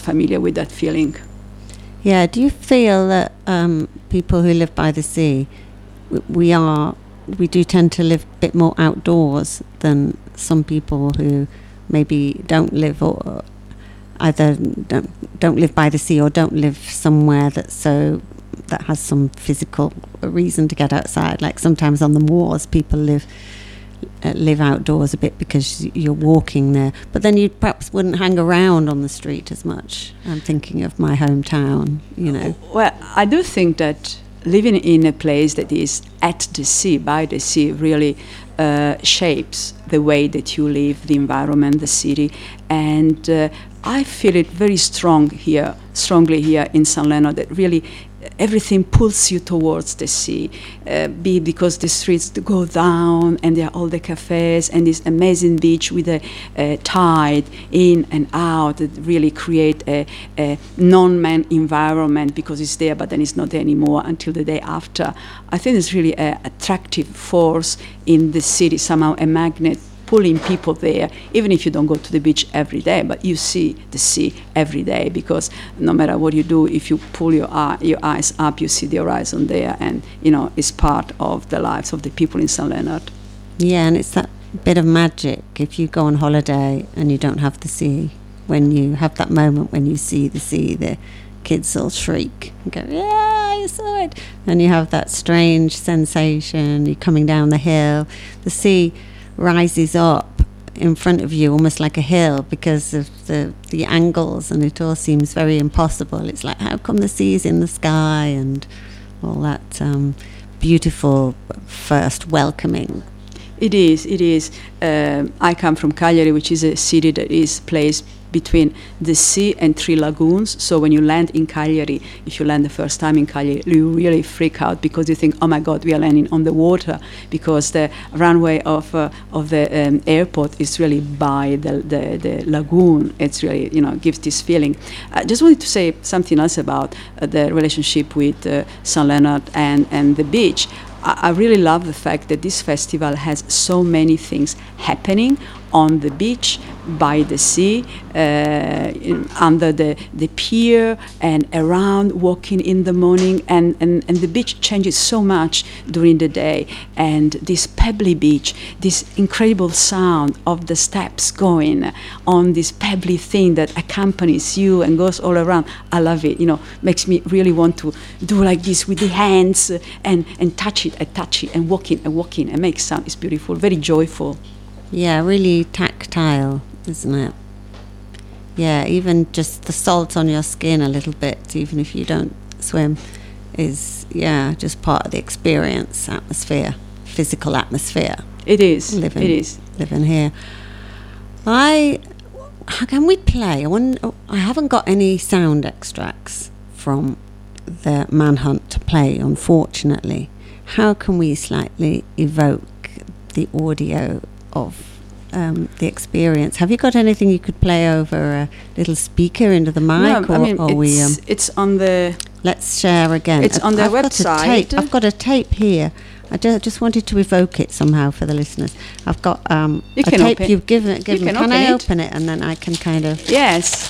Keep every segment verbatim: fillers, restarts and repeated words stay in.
familiar with that feeling. Yeah, do you feel that um, people who live by the sea, w- we are, we do tend to live a bit more outdoors than some people who maybe don't live or either don't, don't live by the sea or don't live somewhere that's so that has some physical reason to get outside. Like sometimes on the moors, people live uh, live outdoors a bit because you're walking there. But then you perhaps wouldn't hang around on the street as much. I'm thinking of my hometown, you know. Well, I do think that living in a place that is at the sea, by the sea, really uh, shapes the way that you live, the environment, the city. And uh, I feel it very strong here, strongly here in San Leonard, that really everything pulls you towards the sea, uh, be it because the streets go down and there are all the cafes and this amazing beach with a, a tide in and out that really create a, a non-man environment because it's there but then it's not there anymore until the day after. I think it's really an attractive force in the city, somehow a magnet pulling people there, even if you don't go to the beach every day, but you see the sea every day because no matter what you do, if you pull your eye, your eyes up, you see the horizon there, and you know it's part of the lives of the people in San Leonard. Yeah, and it's that bit of magic if you go on holiday and you don't have the sea. When you have that moment when you see the sea, the kids will shriek and go, yeah, I saw it. And you have that strange sensation, you're coming down the hill, the sea rises up in front of you almost like a hill because of the the angles, and it all seems very impossible. It's like, how come the sea is in the sky, and all that um, beautiful first welcoming. It is, it is. Um, I come from Cagliari, which is a city that is placed between the sea and three lagoons. So when you land in Cagliari, if you land the first time in Cagliari, you really freak out because you think, oh my God, we are landing on the water, because the runway of uh, of the um, airport is really by the, the, the lagoon. It's really, you know, gives this feeling. I just wanted to say something else about uh, the relationship with uh, San Leonard and, and the beach. I really love the fact that this festival has so many things happening on the beach, by the sea, uh, in, under the, the pier, and around, walking in the morning. And, and, and the beach changes so much during the day. And this pebbly beach, this incredible sound of the steps going on this pebbly thing that accompanies you and goes all around. I love it. You know, makes me really want to do like this with the hands and, and touch it and touch it and walk in and walk in and make sound. It's beautiful, very joyful. Yeah, really tactile, isn't it? Yeah, even just the salt on your skin a little bit, even if you don't swim, is, yeah, just part of the experience, atmosphere, physical atmosphere. It is, living, it is. Living here. I, how can we play? I, wonder, I haven't got any sound extracts from the Manhunt to play, unfortunately. How can we slightly evoke the audio of um, the experience? Have you got anything you could play over a little speaker into the mic? No, or, I mean, or it's, we, um, it's on the... Let's share again. It's on their I've website. Got a tape. I've got a tape here. I ju- just wanted to evoke it somehow for the listeners. I've got um, you a can tape open. you've given. given. You can, can open I it. open it and then I can kind of... Yes.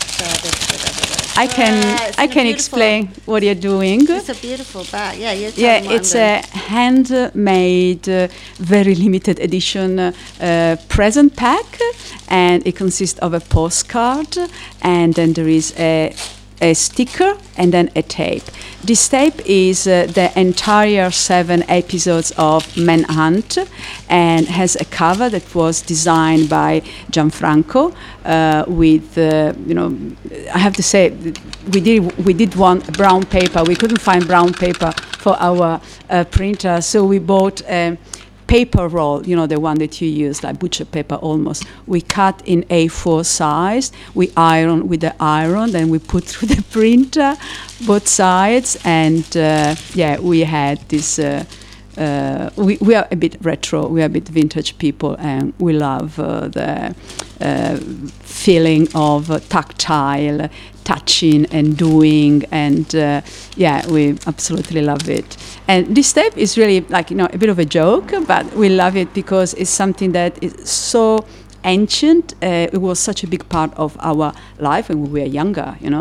I can Yeah, I can explain what you're doing. It's a beautiful bag. Yeah, you tell Yeah, them what it's I'm a handmade, uh, very limited edition uh, uh, present pack, and it consists of a postcard, and then there is a a sticker and then a tape. This tape is uh, the entire seven episodes of Manhunt, and has a cover that was designed by Gianfranco uh, with, uh, you know, I have to say, we did we did want brown paper. We couldn't find brown paper for our uh, printer, so we bought a paper roll, you know, the one that you use, like butcher paper almost. We cut in A four size, we iron with the iron, then we put through the printer both sides, and uh, yeah, we had this, uh, uh, we, we are a bit retro, we are a bit vintage people, and we love uh, the uh, feeling of uh, tactile, touching and doing, and uh, yeah, we absolutely love it. And this tape is really like, you know, a bit of a joke, but we love it because it's something that is so ancient. Uh, it was such a big part of our life when we were younger, you know.